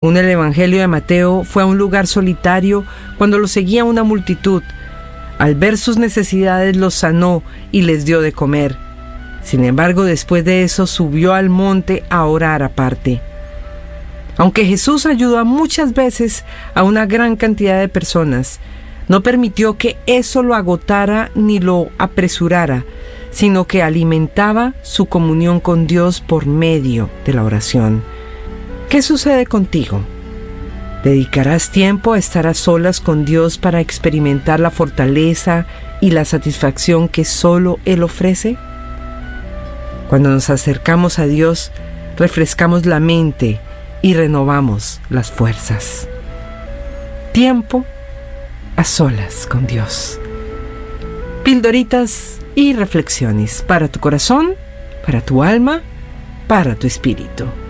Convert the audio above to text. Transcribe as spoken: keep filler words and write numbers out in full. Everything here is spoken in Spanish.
En el Evangelio de Mateo, fue a un lugar solitario cuando lo seguía una multitud. Al ver sus necesidades los sanó y les dio de comer. Sin embargo, después de eso subió al monte a orar aparte. Aunque Jesús ayudó muchas veces a una gran cantidad de personas, no permitió que eso lo agotara ni lo apresurara, sino que alimentaba su comunión con Dios por medio de la oración. ¿Qué sucede contigo? ¿Dedicarás tiempo a estar a solas con Dios para experimentar la fortaleza y la satisfacción que solo Él ofrece? Cuando nos acercamos a Dios, refrescamos la mente y renovamos las fuerzas. Tiempo a solas con Dios. Pildoritas y reflexiones para tu corazón, para tu alma, para tu espíritu.